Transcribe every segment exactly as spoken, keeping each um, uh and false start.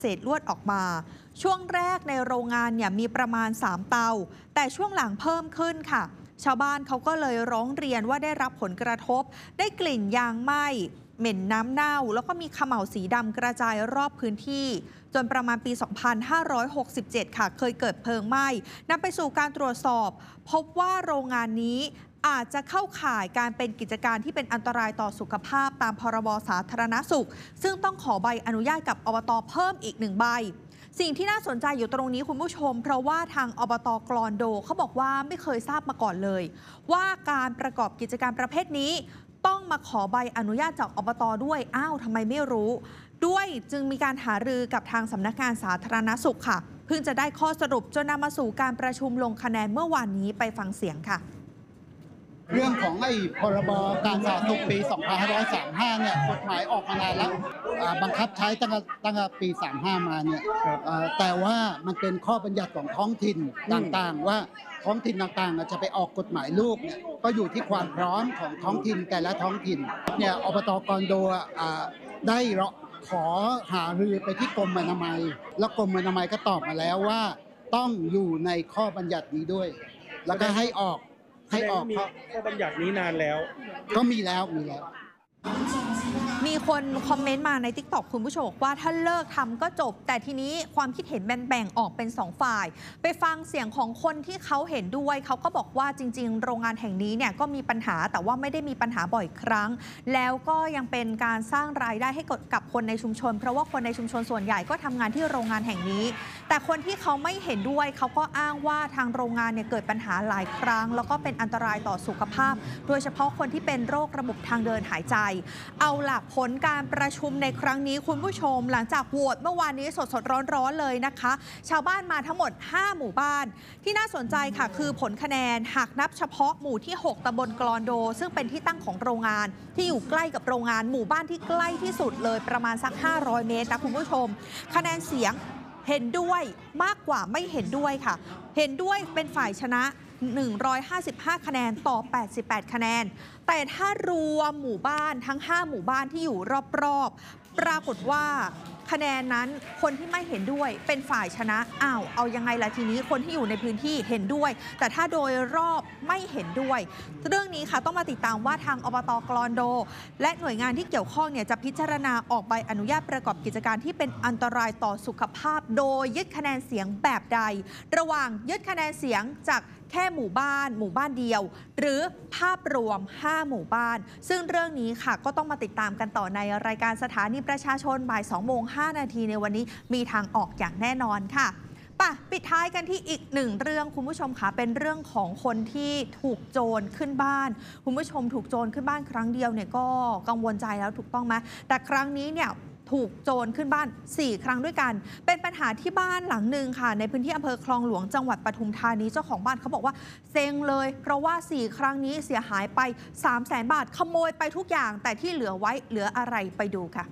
เศษลวดออกมาช่วงแรกในโรงงานเนี่ยมีประมาณสามเตาแต่ช่วงหลังเพิ่มขึ้นค่ะชาวบ้านเขาก็เลยร้องเรียนว่าได้รับผลกระทบได้กลิ่นยางไหม้เหม็นน้ำเน่าแล้วก็มีเขม่าวสีดำกระจายรอบพื้นที่จนประมาณปี สองพันห้าร้อยหกสิบเจ็ด ค่ะเคยเกิดเพลิงไหม้นำไปสู่การตรวจสอบพบว่าโรงงานนี้อาจจะเข้าข่ายการเป็นกิจการที่เป็นอันตรายต่อสุขภาพตามพรบสาธารณสุขซึ่งต้องขอใบอนุญาตกับอบต.เพิ่มอีกหนึ่งใบสิ่งที่น่าสนใจอยู่ตรงนี้คุณผู้ชมเพราะว่าทางอบต.กลอนโดเขาบอกว่าไม่เคยทราบมาก่อนเลยว่าการประกอบกิจการประเภทนี้ต้องมาขอใบอนุญาตจากอบต.ด้วยอ้าวทำไมไม่รู้ด้วยจึงมีการหารือกับทางสำนักงานสาธารณสุขค่ะเพิ่งจะได้ข้อสรุปจนนำมาสู่การประชุมลงคะแนนเมื่อวานนี้ไปฟังเสียงค่ะเรื่องของไอ้พรบการสาธารณสุขปี สองพันห้าร้อยสามสิบห้า เนี่ยกฎหมายออกมานานแล้วบังคับใช้ตั้งแต่ตั้งแต่ปี สามสิบห้า มาเนี่ยแต่ว่ามันเป็นข้อบัญญัติของท้องถิ่นต่างๆว่าท้องถิ่นต่างๆจะไปออกกฎหมายลูกเนี่ยก็อยู่ที่ความพร้อมของท้องถิ่นแต่ละท้องถิ่นเนี่ยอบต.กอนโดได้ขอหารือไปที่กรมอนามัยแล้วกรมอนามัยก็ตอบมาแล้วว่าต้องอยู่ในข้อบัญญัตินี้ด้วยแล้วก็ให้ออกให้ออกข้อบัญญัตินี้นานแล้วก็มีแล้วมีแล้วมีคนคอมเมนต์มาใน ติ๊กต็อก คุณผู้ชมว่าถ้าเลิกทำก็จบแต่ทีนี้ความคิดเห็นแบ่งๆออกเป็นสองฝ่ายไปฟังเสียงของคนที่เขาเห็นด้วยเขาก็บอกว่าจริงๆโรงงานแห่งนี้เนี่ยก็มีปัญหาแต่ว่าไม่ได้มีปัญหาบ่อยครั้งแล้วก็ยังเป็นการสร้างรายได้ให้กับคนในชุมชนเพราะว่าคนในชุมชนส่วนใหญ่ก็ทำงานที่โรงงานแห่งนี้แต่คนที่เขาไม่เห็นด้วยเขาก็อ้างว่าทางโรงงานเนี่ยเกิดปัญหาหลายครั้งแล้วก็เป็นอันตรายต่อสุขภาพโดยเฉพาะคนที่เป็นโรคระบบทางเดินหายใจเอาล่ะผลการประชุมในครั้งนี้คุณผู้ชมหลังจากโหวตเมื่อวานนี้สดๆร้อนๆเลยนะคะชาวบ้านมาทั้งหมดห้าหมู่บ้านที่น่าสนใจค่ะคือผลคะแนนหากนับเฉพาะหมู่ที่หกตำบลกลอนโดซึ่งเป็นที่ตั้งของโรงงานที่อยู่ใกล้กับโรงงานหมู่บ้านที่ใกล้ที่สุดเลยประมาณสักห้าร้อยเมตรนะคุณผู้ชมคะแนนเสียงเห็นด้วยมากกว่าไม่เห็นด้วยค่ะเห็นด้วยเป็นฝ่ายชนะหนึ่งร้อยห้าสิบห้าคะแนนต่อแปดสิบแปดคะแนนแต่ถ้ารวมหมู่บ้านทั้งห้าหมู่บ้านที่อยู่รอบๆปรากฏว่าคะแนนนั้นคนที่ไม่เห็นด้วยเป็นฝ่ายชนะอ้าวเอายังไงล่ะทีนี้คนที่อยู่ในพื้นที่เห็นด้วยแต่ถ้าโดยรอบไม่เห็นด้วยเรื่องนี้ค่ะต้องมาติดตามว่าทางอบต.กลอนโดและหน่วยงานที่เกี่ยวข้องเนี่ยจะพิจารณาออกใบอนุญาตประกอบกิจการที่เป็นอันตรายต่อสุขภาพโดยยึดคะแนนเสียงแบบใดระหว่างยึดคะแนนเสียงจากแค่หมู่บ้านหมู่บ้านเดียวหรือภาพรวมห้าหมู่บ้านซึ่งเรื่องนี้ค่ะก็ต้องมาติดตามกันต่อในรายการสถานีประชาชนบ่ายสองโมงห้านาทีในวันนี้มีทางออกอย่างแน่นอนค่ะป่ะปิดท้ายกันที่อีกหนึ่งเรื่องคุณผู้ชมค่ะเป็นเรื่องของคนที่ถูกโจรขึ้นบ้านคุณผู้ชมถูกโจรขึ้นบ้านครั้งเดียวเนี่ยก็กังวลใจแล้วถูกต้องไหมแต่ครั้งนี้เนี่ยถูกโจรขึ้นบ้านสี่ครั้งด้วยกันเป็นปัญหาที่บ้านหลังหนึ่งค่ะในพื้นที่อำเภอคลองหลวงจังหวัดปทุมธานีเจ้าของบ้านเขาบอกว่าเซ็งเลยเพราะว่าสี่ครั้งนี้เสียหายไป สามแสน บาทขโมยไปทุกอย่างแต่ที่เหลือไว้เหลืออะไรไปดูค่ะ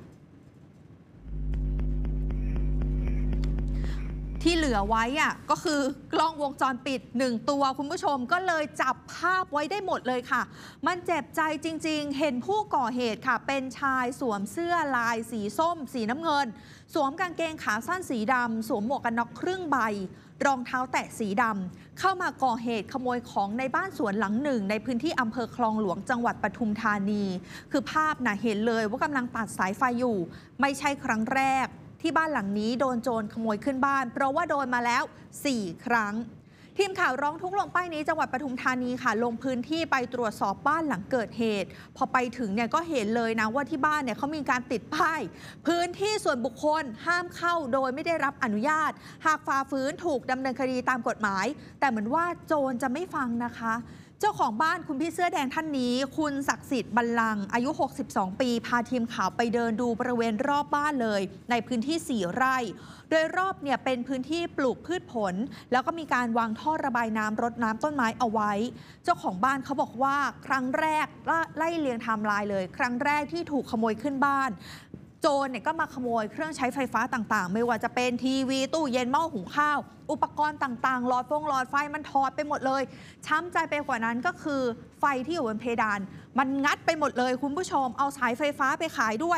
ที่เหลือไว้อะก็คือกล้องวงจรปิดหนึ่งตัวคุณผู้ชมก็เลยจับภาพไว้ได้หมดเลยค่ะมันเจ็บใจจริงๆเห็นผู้ก่อเหตุค่ะเป็นชายสวมเสื้อลายสีส้มสีน้ำเงินสวมกางเกงขาสั้นสีดำสวมหมวกกันน็อกครึ่งใบรองเท้าแตะสีดำเข้ามาก่อเหตุขโมยของในบ้านสวนหลังหนึ่งในพื้นที่อำเภอคลองหลวงจังหวัดปทุมธานีคือภาพน่ะเห็นเลยว่ากำลังตัดสายไฟอยู่ไม่ใช่ครั้งแรกที่บ้านหลังนี้โดนโจรขโมยขึ้นบ้านเพราะว่าโดนมาแล้วสี่ครั้งทีมข่าวร้องทุกข์ลงป้ายนี้จังหวัดปทุมธานีค่ะลงพื้นที่ไปตรวจสอบบ้านหลังเกิดเหตุพอไปถึงเนี่ยก็เห็นเลยนะว่าที่บ้านเนี่ยเขามีการติดป้ายพื้นที่ส่วนบุคคลห้ามเข้าโดยไม่ได้รับอนุญาตหากฝ่าฝืนถูกดำเนินคดีตามกฎหมายแต่เหมือนว่าโจรจะไม่ฟังนะคะเจ้าของบ้านคุณพี่เสื้อแดงท่านนี้คุณศักดิ์สิทธิ์บรรลังอายุหกสิบสองปีพาทีมข่าวไปเดินดูบริเวณรอบบ้านเลยในพื้นที่สี่ไร่โดยรอบเนี่ยเป็นพื้นที่ปลูกพืชผลแล้วก็มีการวางท่อระบายน้ำรดน้ำต้นไม้เอาไว้เจ้าของบ้านเขาบอกว่าครั้งแรกไล่เรียงไทม์ไลน์เลยครั้งแรกที่ถูกขโมยขึ้นบ้านโจรเนี่ยก็มาขโมยเครื่องใช้ไฟฟ้าต่างๆไม่ว่าจะเป็นทีวีตู้เย็นหม้อหุงข้าวอุปกรณ์ต่างๆหลอดฟงหลอดไฟมันถอดไปหมดเลยช้ำใจไปกว่านั้นก็คือไฟที่อยู่บนเพดานมันงัดไปหมดเลยคุณผู้ชมเอาสายไฟฟ้าไปขายด้วย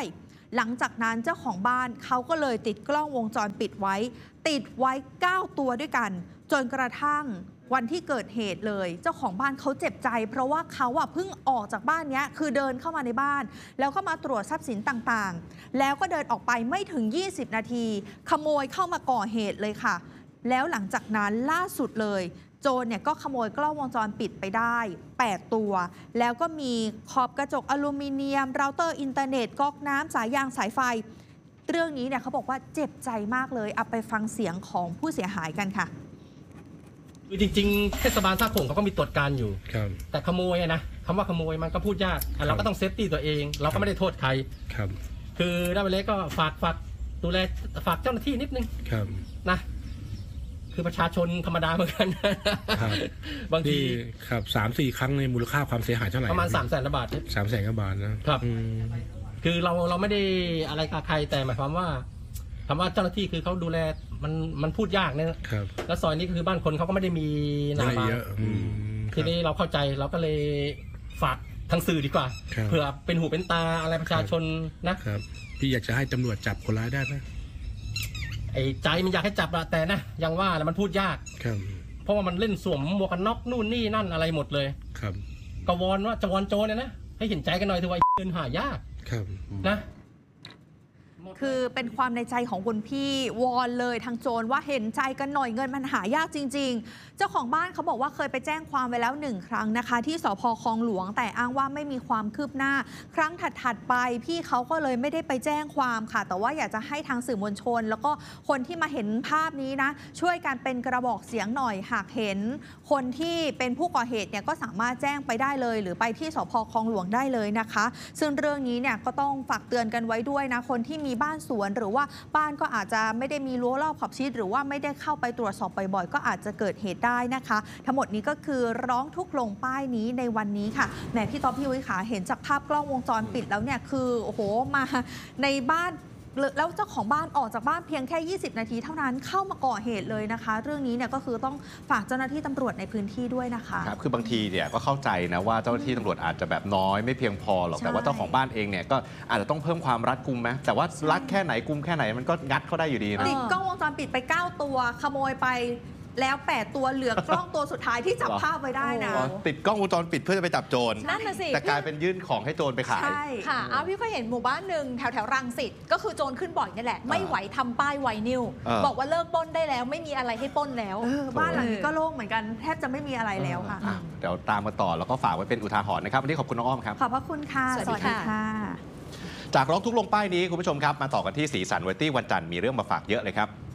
หลังจากนั้นเจ้าของบ้านเขาก็เลยติดกล้องวงจรปิดไว้ ติดไว้เก้าตัวด้วยกันจนกระทั่งวันที่เกิดเหตุเลยเจ้าของบ้านเขาเจ็บใจเพราะว่าเขาอะเพิ่งออกจากบ้านเนี้ยคือเดินเข้ามาในบ้านแล้วก็มาตรวจทรัพย์สินต่างๆแล้วก็เดินออกไปไม่ถึงยี่สิบนาทีขโมยเข้ามาก่อเหตุเลยค่ะแล้วหลังจากนั้นล่าสุดเลยโจรเนี่ยก็ขโมยกล้องวงจรปิดไปได้แปดตัวแล้วก็มีขอบกระจกอลูมิเนียมเราเตอร์อินเทอร์เน็ตก๊อกน้ำสายยางสายไฟเรื่องนี้เนี่ยเขาบอกว่าเจ็บใจมากเลยเอาไปฟังเสียงของผู้เสียหายกันค่ะคือจริงๆเทศบาลท่าโขงเขาก็มีตรวจการอยู่ครับแต่ขโมยนะคำว่าขโมยมันก็พูดยากเราก็ต้องเซฟตี้ตัวเองเราก็ไม่ได้โทษใครครับคือได้ไปเลยก็ฝากฝากดูแลฝากเจ้าหน้าที่นิดนึงครับนะคือประชาชนธรรมดาเหมือนกันครับบางทีครับสามสี่ครั้งในมูลค่าความเสียหายเท่าไหร่ประมาณสามแสนบาทสามแสนบาทนะครับคือเราเราไม่ได้อะไรกับใครแต่หมายความว่าคำว่าเจ้าหน้าที่คือเขาดูแลมันมันพูดยากเนี่ยแล้วซอยนี้คือบ้านคนเขาก็ไม่ได้มีหนาบางทีนี้เราเข้าใจเราก็เลยฝากทางสื่อดีกว่าเผื่อเป็นหูเป็นตาอะไรประชาชนนะครับพี่อยากจะให้ตำรวจจับคนร้ายได้ไหมไอ้ใจมันอยากให้จับแต่นะยังว่าแล้วมันพูดยากเพราะว่ามันเล่นสวมหมวกกันน็อกนู่นนี่นั่นอะไรหมดเลยครับกวอนว่าจะวอนโจรเนี่ยนะให้เห็นใจกันหน่อยถือว่าเงินหายากนะคือเป็นความในใจของคุณพี่วอนเลยทางโจรว่าเห็นใจกันหน่อยเงินมันหายากจริงๆเจ้าของบ้านเขาบอกว่าเคยไปแจ้งความไว้แล้วหนึ่งครั้งนะคะที่สภ.คลองหลวงแต่อ้างว่าไม่มีความคืบหน้าครั้งถัดๆไปพี่เขาก็เลยไม่ได้ไปแจ้งความค่ะแต่ว่าอยากจะให้ทางสื่อมวลชนแล้วก็คนที่มาเห็นภาพนี้นะช่วยกันเป็นกระบอกเสียงหน่อยหากเห็นคนที่เป็นผู้ก่อเหตุเนี่ยก็สามารถแจ้งไปได้เลยหรือไปที่สภ.คลองหลวงได้เลยนะคะซึ่งเรื่องนี้เนี่ยก็ต้องฝากเตือนกันไว้ด้วยนะคนที่มีบ้านสวนหรือว่าบ้านก็อาจจะไม่ได้มีรั้วรอบขอบชิดหรือว่าไม่ได้เข้าไปตรวจสอบบ่อยๆก็อาจจะเกิดเหตุได้นะคะทั้งหมดนี้ก็คือร้องทุกข์ลงป้ายนี้ในวันนี้ค่ะแหมพี่ต๊อบพี่วิขาเห็นจากภาพกล้องวงจรปิดแล้วเนี่ยคือโอ้โหมาในบ้านแล้วเจ้าของบ้านออกจากบ้านเพียงแค่ยี่สิบนาทีเท่านั้นเข้ามาก่อเหตุเลยนะคะเรื่องนี้เนี่ยก็คือต้องฝากเจ้าหน้าที่ตำรวจในพื้นที่ด้วยนะคะครับคือบางทีเนี่ยก็เข้าใจนะว่าเจ้าหน้าที่ตำรวจอาจจะแบบน้อยไม่เพียงพอหรอกแต่ว่าเจ้าของบ้านเองเนี่ยก็อาจจะต้องเพิ่มความรัดกุมไหมแต่ว่ารัดแค่ไหนกุมแค่ไหนมันก็งัดเขาได้อยู่ดีนะติดกล้องวงจรปิดไปเก้าตัวขโมยไปแล้วแปดตัวเหลือกล้องตัวสุดท้ายที่จับภาพไว้ได้นะติดกล้องวงจรปิดเพื่อจะไปจับโจรนั่นน่ะสิแต่กลายเป็นยื่นของให้โจรไปขายใช่ค่ะเอาพี่ก็เห็นหมู่บ้านหนึ่งแถวแถวรังสิตก็คือโจรขึ้นบ่อยนี่แหละไม่ไหวทำป้ายไวนิวบอกว่าเลิกปล้นได้แล้วไม่มีอะไรให้ปล้นแล้วบ้านหลังนี้ก็โล่งเหมือนกันแทบจะไม่มีอะไรแล้วค่ะเดี๋ยวตามมาต่อแล้วก็ฝากไว้เป็นอุทาหรณ์นะครับวันนี้ขอบคุณน้องอ้อมครับขอบพระคุณค่ะสวัสดีค่ะจากร้องทุกข์ลงป้ายนี้คุณผู้ชมครับมาต่อกันที่สีสันวาไรตี้วันจันทร์มีเรื่องมาฝากเยอะเลยครับ